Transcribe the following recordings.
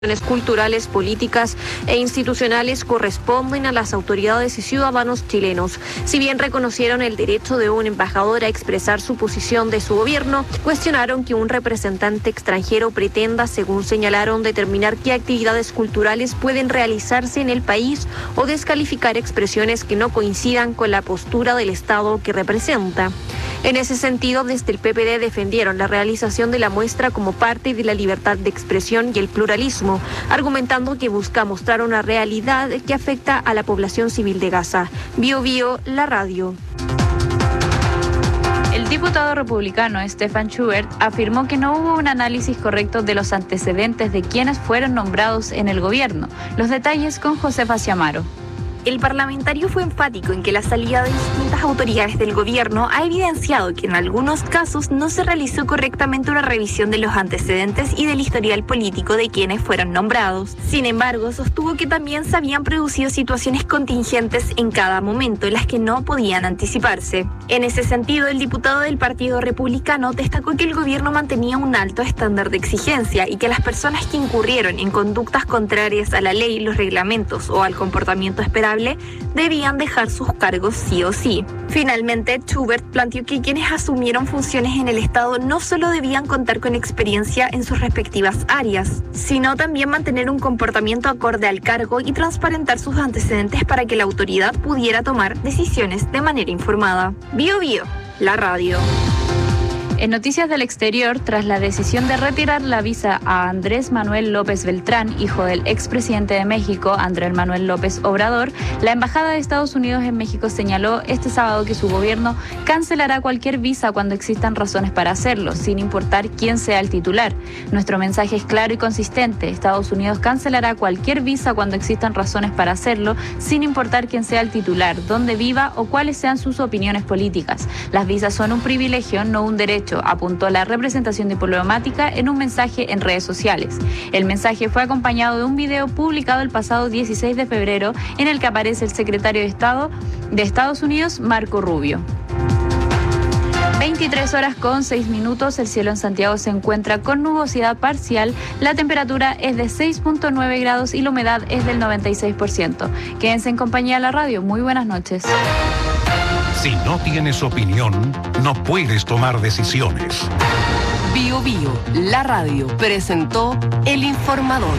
culturales, políticas e institucionales corresponden a las autoridades y ciudadanos chilenos. Si bien reconocieron el derecho de un embajador a expresar su posición de su gobierno, cuestionaron que un representante extranjero pretenda, según señalaron, determinar qué actividades culturales pueden realizarse en el país o descalificar expresiones que no coincidan con la postura del Estado que representa. En ese sentido, desde el PPD defendieron la realización de la muestra como parte de la libertad de expresión y el pluralismo, argumentando que busca mostrar una realidad que afecta a la población civil de Gaza. Bio Bio, la radio. El diputado republicano Stefan Schubert afirmó que no hubo un análisis correcto de los antecedentes de quienes fueron nombrados en el gobierno. Los detalles con Josefa Ciamaro. El parlamentario fue enfático en que la salida de distintas autoridades del gobierno ha evidenciado que en algunos casos no se realizó correctamente una revisión de los antecedentes y del historial político de quienes fueron nombrados. Sin embargo, sostuvo que también se habían producido situaciones contingentes en cada momento, en las que no podían anticiparse. En ese sentido, el diputado del Partido Republicano destacó que el gobierno mantenía un alto estándar de exigencia y que las personas que incurrieron en conductas contrarias a la ley, los reglamentos o al comportamiento esperado debían dejar sus cargos sí o sí. Finalmente, Schubert planteó que quienes asumieron funciones en el Estado no solo debían contar con experiencia en sus respectivas áreas, sino también mantener un comportamiento acorde al cargo y transparentar sus antecedentes para que la autoridad pudiera tomar decisiones de manera informada. Bio Bio, la radio. En noticias del exterior, tras la decisión de retirar la visa a Andrés Manuel López Beltrán, hijo del expresidente de México, Andrés Manuel López Obrador, la Embajada de Estados Unidos en México señaló este sábado que su gobierno cancelará cualquier visa cuando existan razones para hacerlo, sin importar quién sea el titular. Nuestro mensaje es claro y consistente. Estados Unidos cancelará cualquier visa cuando existan razones para hacerlo, sin importar quién sea el titular, dónde viva o cuáles sean sus opiniones políticas. Las visas son un privilegio, no un derecho, apuntó la representación diplomática en un mensaje en redes sociales. El mensaje fue acompañado de un video publicado el pasado 16 de febrero en el que aparece el secretario de Estado de Estados Unidos, Marco Rubio. 23:06, el cielo en Santiago se encuentra con nubosidad parcial, la temperatura es de 6.9 grados y la humedad es del 96%. Quédense en compañía de la radio, muy buenas noches. Si no tienes opinión, no puedes tomar decisiones. Bio Bio, la radio, presentó El Informador.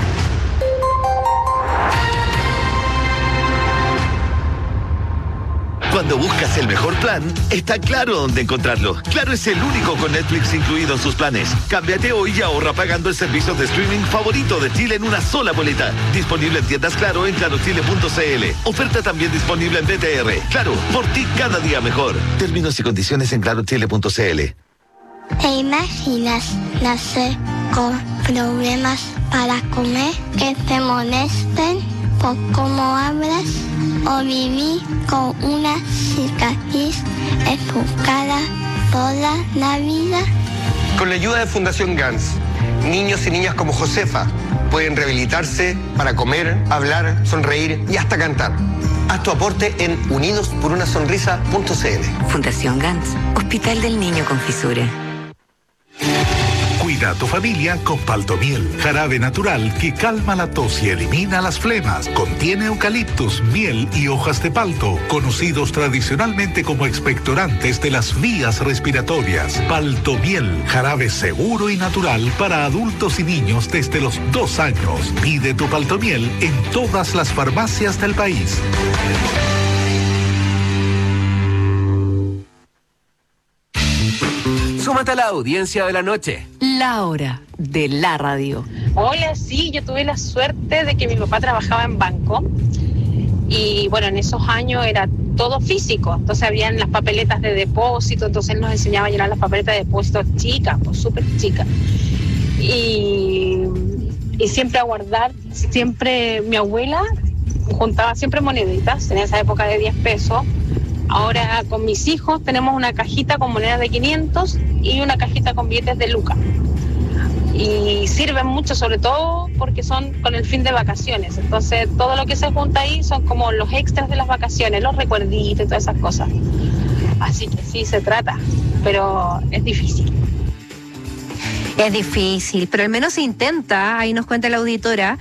Cuando buscas el mejor plan, está Claro dónde encontrarlo. Claro es el único con Netflix incluido en sus planes. Cámbiate hoy y ahorra pagando el servicio de streaming favorito de Chile en una sola boleta. Disponible en tiendas Claro en clarochile.cl. Oferta también disponible en BTR. Claro, por ti cada día mejor. Términos y condiciones en clarochile.cl. ¿Te imaginas nacer con problemas para comer, que te molesten por cómo hablas, o vivir con una cicatriz en tu cara toda la vida? Con la ayuda de Fundación GANS, niños y niñas como Josefa pueden rehabilitarse para comer, hablar, sonreír y hasta cantar. Haz tu aporte en unidosporunasonrisa.cl. Fundación GANS, Hospital del Niño con Fisura. Cuida a tu familia con Paltomiel, jarabe natural que calma la tos y elimina las flemas. Contiene eucaliptus, miel y hojas de palto, conocidos tradicionalmente como expectorantes de las vías respiratorias. Paltomiel, jarabe seguro y natural para adultos y niños desde los 2 años. Pide tu Paltomiel en todas las farmacias del país. Súmate a la audiencia de la noche. La hora de la radio. Hola, sí, yo tuve la suerte de que mi papá trabajaba en banco y bueno, en esos años era todo físico, entonces habían las papeletas de depósito, entonces él nos enseñaba a llenar las papeletas de depósito chicas, pues súper chicas. Y siempre a guardar, siempre mi abuela juntaba siempre moneditas, en esa época de 10 pesos. Ahora con mis hijos tenemos una cajita con monedas de 500 y una cajita con billetes de lucas. Y sirven mucho, sobre todo porque son con el fin de vacaciones. Entonces todo lo que se junta ahí son como los extras de las vacaciones, los recuerditos y todas esas cosas. Así que sí, se trata, pero es difícil. Es difícil, pero al menos se intenta, ahí nos cuenta la auditora,